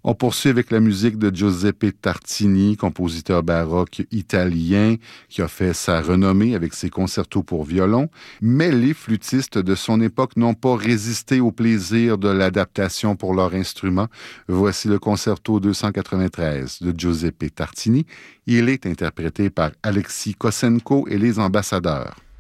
On poursuit avec la musique de Giuseppe Tartini, compositeur baroque italien qui a fait sa renommée avec ses concertos pour violon, mais les flûtistes de son époque n'ont pas résisté au plaisir de l'adaptation pour leur instrument. Voici le concerto 293 de Giuseppe Tartini. Il est interprété par Alexis Kossenko et les Ambassadeurs.